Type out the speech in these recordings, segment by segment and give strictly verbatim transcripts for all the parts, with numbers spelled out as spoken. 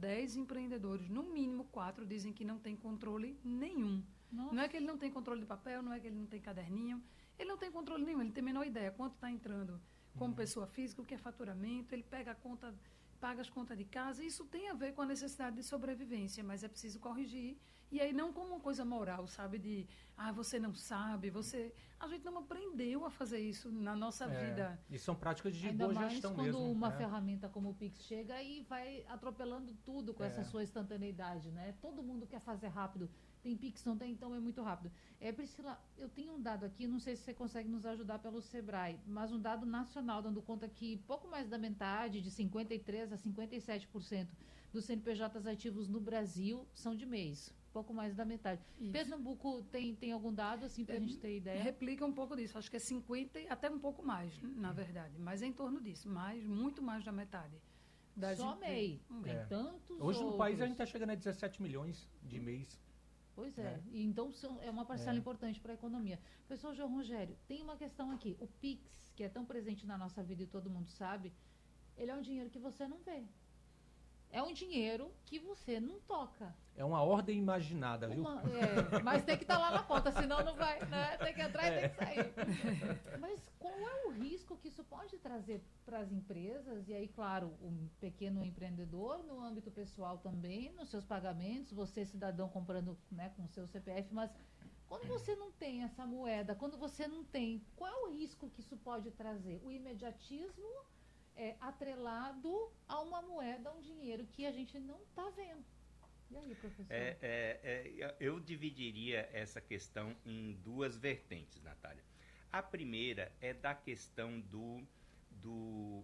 dez empreendedores, no mínimo quatro dizem que não tem controle nenhum. Nossa. Não é que ele não tem controle de papel, não é que ele não tem caderninho, ele não tem controle nenhum, ele tem a menor ideia quanto está entrando como uhum. pessoa física, o que é faturamento, ele pega a conta, paga as contas de casa, isso tem a ver com a necessidade de sobrevivência, mas é preciso corrigir, e aí não como uma coisa moral, sabe, de, ah, você não sabe, você... A gente não aprendeu a fazer isso na nossa é, vida. E são práticas de Ainda boa mais gestão quando mesmo. uma é. ferramenta como o Pix chega e vai atropelando tudo com é. essa sua instantaneidade, né? Todo mundo quer fazer rápido. Tem Pix, não tem, então é muito rápido. É, Priscila, eu tenho um dado aqui, não sei se você consegue nos ajudar pelo Sebrae, mas um dado nacional, dando conta que pouco mais da metade, de cinquenta e três por cento a cinquenta e sete por cento dos C N P Js ativos no Brasil são de M E I. Pouco mais da metade. Isso. Pernambuco tem, tem algum dado, assim, para a é, gente ter ideia? Replica um pouco disso. Acho que é cinquenta, até um pouco mais, na verdade. Mas é em torno disso. Mais, muito mais da metade. Das Só M E I. Em... Tem é. tantos Hoje outros. no país a gente está chegando a dezessete milhões de M E Is. Pois é. é. E então são, é uma parcela é. importante para a economia. Pessoal, João Rogério, tem uma questão aqui. O Pix, que é tão presente na nossa vida e todo mundo sabe, ele é um dinheiro que você não vê. É um dinheiro que você não toca. É uma ordem imaginada, viu? Uma, é, mas tem que estar tá lá na conta, senão não vai, né? Tem que entrar e é. tem que sair. Mas qual é o risco que isso pode trazer para as empresas? E aí, claro, o pequeno empreendedor, no âmbito pessoal também, nos seus pagamentos, você, cidadão, comprando, né, com o seu C P F, mas quando você não tem essa moeda, quando você não tem, qual é o risco que isso pode trazer? O imediatismo é atrelado a uma moeda, a um dinheiro que a gente não está vendo. E aí, professor? É, é, é, eu dividiria essa questão em duas vertentes, Natália. A primeira é da questão do, do,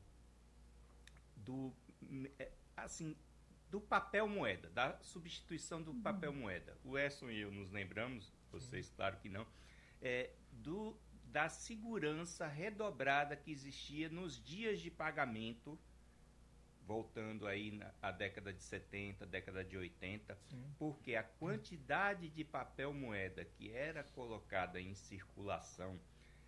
do assim, do papel moeda, da substituição do uhum. papel moeda. O Edson e eu nos lembramos, vocês claro que não, é, do da segurança redobrada que existia nos dias de pagamento, voltando aí na a década de setenta, década de oitenta, Sim. porque a quantidade de papel moeda que era colocada em circulação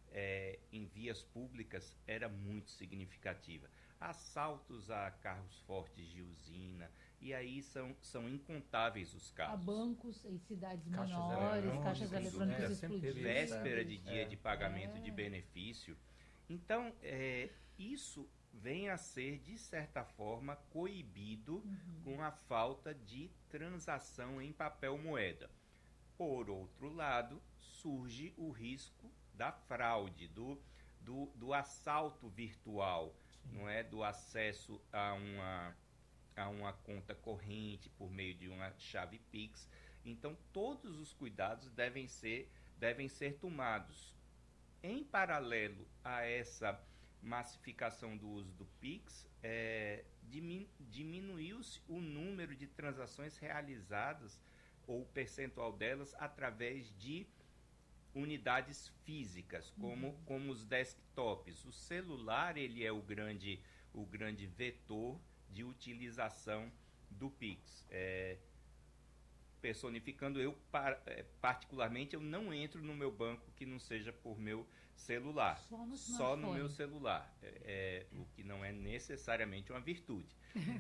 é, em vias públicas era muito significativa. Assaltos a carros fortes de usina, e aí são, são incontáveis os casos. A bancos em cidades caixas menores, eletrônicas, caixas eletrônicas é, explodidas. Véspera de dia é. de pagamento é. de benefício. Então, é, isso vem a ser, de certa forma, coibido uhum. com a falta de transação em papel moeda. Por outro lado, surge o risco da fraude, do, do, do assalto virtual, Sim. não é? Do acesso a uma, a uma conta corrente por meio de uma chave Pix. Então, todos os cuidados devem ser, devem ser tomados. Em paralelo a essa massificação do uso do Pix, é, dimin, diminuiu-se o número de transações realizadas ou o percentual delas através de unidades físicas, como, uhum. como os desktops. O celular ele é o grande, o grande vetor de utilização do Pix. É, personificando, eu particularmente, eu não entro no meu banco que não seja por meu celular. Só no, Só no meu celular. É, é, o que não é necessariamente uma virtude.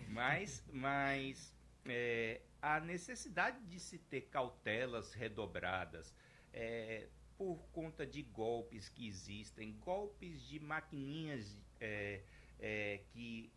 mas mas é, a necessidade de se ter cautelas redobradas é, por conta de golpes que existem, golpes de maquininhas é, é, que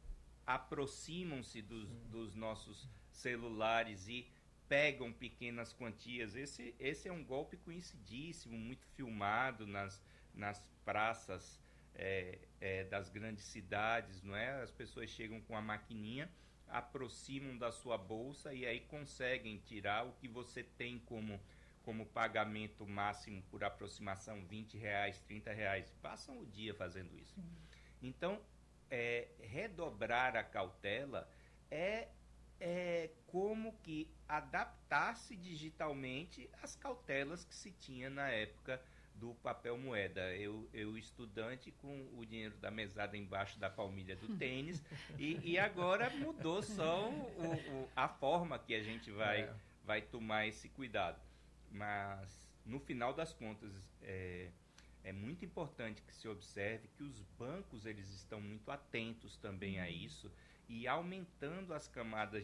aproximam-se dos, dos nossos celulares e pegam pequenas quantias. Esse, esse é um golpe conhecidíssimo, muito filmado nas, nas praças é, é, das grandes cidades, não é? As pessoas chegam com a maquininha, aproximam da sua bolsa e aí conseguem tirar o que você tem como, como pagamento máximo por aproximação, vinte reais, trinta reais. Passam o dia fazendo isso. Então, é, redobrar a cautela é É como que adaptar-se digitalmente às cautelas que se tinha na época do papel moeda. Eu, eu estudante com o dinheiro da mesada embaixo da palmilha do tênis e, e agora mudou só o, o, a forma que a gente vai, é. vai tomar esse cuidado. Mas no final das contas é, é muito importante que se observe que os bancos eles estão muito atentos também a isso e aumentando as camadas